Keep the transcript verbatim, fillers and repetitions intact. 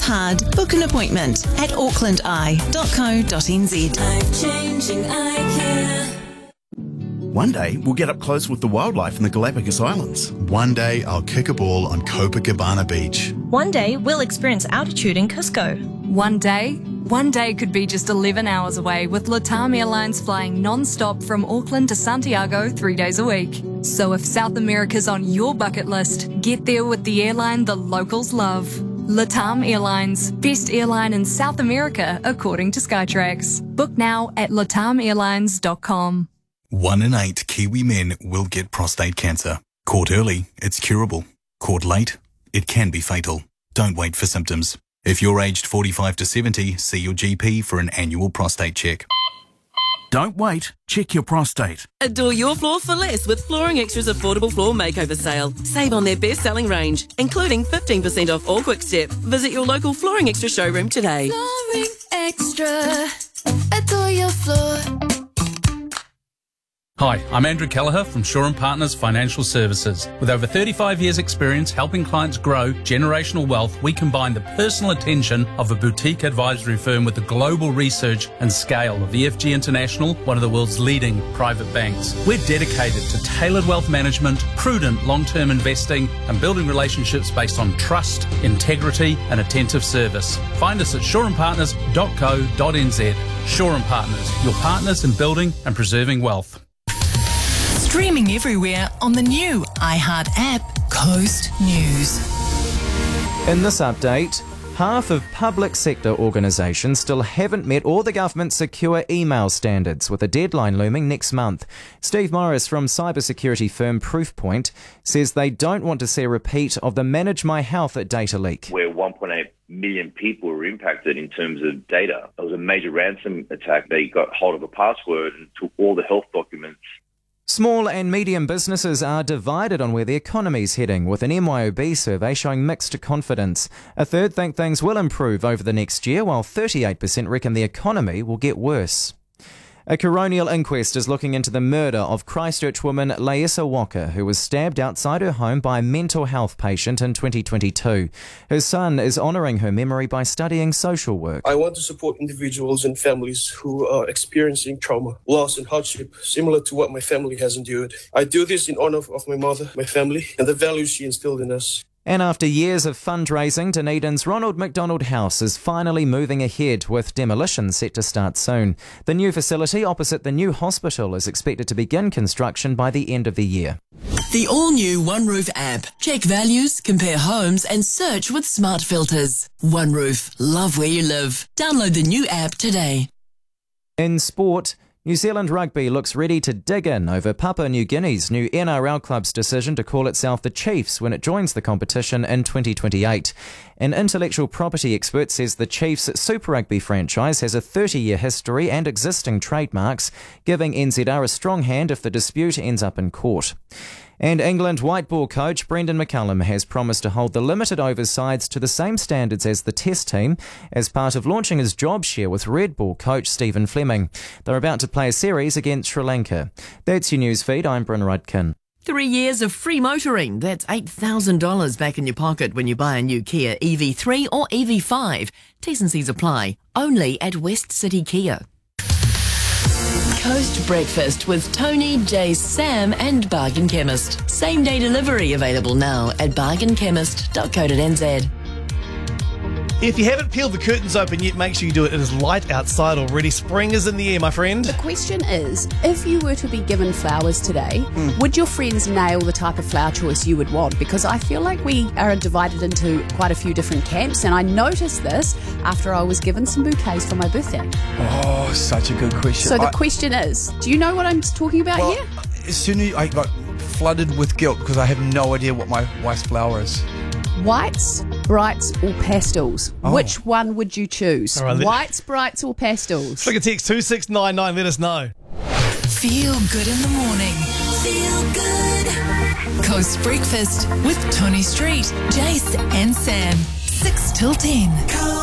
hard, book an appointment at auckland eye dot co dot n z. Life-changing eye care. One day, we'll get up close with the wildlife in the Galapagos Islands. One day, I'll kick a ball on Copacabana Beach. One day, we'll experience altitude in Cusco. One day, one day could be just eleven hours away with LATAM Airlines flying non-stop from Auckland to Santiago three days a week. So if South America's on your bucket list, get there with the airline the locals love. LATAM Airlines, best airline in South America according to Skytrax. Book now at latam airlines dot com. One in eight Kiwi men will get prostate cancer. Caught early, it's curable. Caught late, it can be fatal. Don't wait for symptoms. If you're aged forty-five to seventy, see your G P for an annual prostate check. Don't wait, check your prostate. Adore your floor for less with Flooring Extra's affordable floor makeover sale. Save on their best-selling range, including fifteen percent off all Quickstep. Visit your local Flooring Extra showroom today. Flooring Extra. Adore your floor. Hi, I'm Andrew Kelleher from Shaw and Partners Financial Services. With over thirty-five years experience helping clients grow generational wealth, we combine the personal attention of a boutique advisory firm with the global research and scale of E F G International, one of the world's leading private banks. We're dedicated to tailored wealth management, prudent long-term investing, and building relationships based on trust, integrity, and attentive service. Find us at shaw and partners dot co dot n z. Shaw and Partners, your partners in building and preserving wealth. Streaming everywhere on the new iHeart app, Coast News. In this update, half of public sector organisations still haven't met all the government's secure email standards, with a deadline looming next month. Steve Morris from cybersecurity firm Proofpoint says they don't want to see a repeat of the Manage My Health data leak. Where one point eight million people were impacted in terms of data. It was a major ransom attack. They got hold of a password and took all the health documents. Small and medium businesses are divided on where the economy's heading, with an M Y O B survey showing mixed confidence. A third think things will improve over the next year, while thirty-eight percent reckon the economy will get worse. A coronial inquest is looking into the murder of Christchurch woman Laessa Walker, who was stabbed outside her home by a mental health patient in twenty twenty-two. Her son is honouring her memory by studying social work. I want to support individuals and families who are experiencing trauma, loss and hardship, similar to what my family has endured. I do this in honour of my mother, my family, and the values she instilled in us. And after years of fundraising, Dunedin's Ronald McDonald House is finally moving ahead, with demolition set to start soon. The new facility opposite the new hospital is expected to begin construction by the end of the year. The all-new OneRoof app. Check values, compare homes, and search with smart filters. OneRoof. Love where you live. Download the new app today. In sport, New Zealand Rugby looks ready to dig in over Papua New Guinea's new N R L club's decision to call itself the Chiefs when it joins the competition in twenty twenty-eight. An intellectual property expert says the Chiefs Super Rugby franchise has a thirty-year history and existing trademarks, giving N Z R a strong hand if the dispute ends up in court. And England white ball coach Brendan McCullum has promised to hold the limited overs sides to the same standards as the Test team as part of launching his job share with Red Bull coach Stephen Fleming. They're about to play a series against Sri Lanka. That's your news feed. I'm Bryn Rudkin. Three years of free motoring. That's eight thousand dollars back in your pocket when you buy a new Kia E V three or E V five. T's and C's apply. Only at West City Kia. Coast Breakfast with Tony, Jace, Sam and Bargain Chemist. Same day delivery available now at bargain chemist dot co dot n z. If you haven't peeled the curtains open yet, make sure you do it. It is light outside already. Spring is in the air, my friend. The question is, if you were to be given flowers today, mm. would your friends nail the type of flower choice you would want? Because I feel like we are divided into quite a few different camps, and I noticed this after I was given some bouquets for my birthday. Oh, such a good question. So the I, question is, do you know what I'm talking about well, here? As soon as I got flooded with guilt because I have no idea what my wife's flower is. Whites, brights or pastels? Oh. Which one would you choose? Right, Whites, brights or pastels? Flick a text two six nine nine, let us know. Feel good in the morning. Feel good. Coast Breakfast with Tony Street, Jace and Sam. six till ten. Coast.